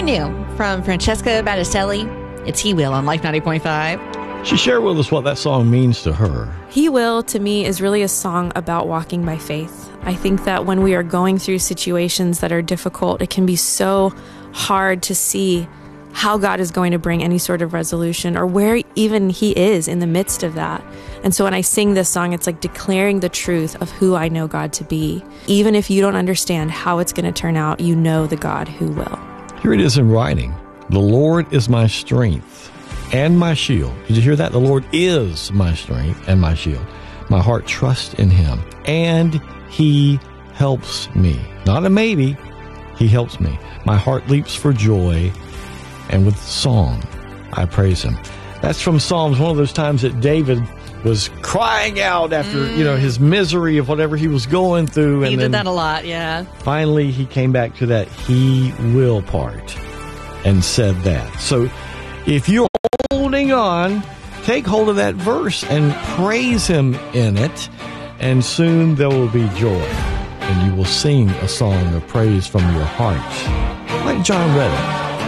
brand new from Francesca Battistelli. It's He Will on Life 90.5. She shared with us what that song means to her. He Will, to me, is really a song about walking by faith. I think that when we are going through situations that are difficult, it can be so hard to see how God is going to bring any sort of resolution or where even He is in the midst of that. And so when I sing this song, it's like declaring the truth of who I know God to be. Even if you don't understand how it's going to turn out, you know the God who will. Here it is in writing. The Lord is my strength and my shield. Did you hear that? The Lord is my strength and my shield. My heart trusts in Him, and He helps me. Not a maybe. He helps me. My heart leaps for joy, and with song I praise Him. That's from Psalms, one of those times that David was crying out after, his misery of whatever he was going through. He did that a lot, yeah. Finally, he came back to that He will part and said that. So if you're holding on, take hold of that verse and praise Him in it, and soon there will be joy, and you will sing a song of praise from your heart, like John read it.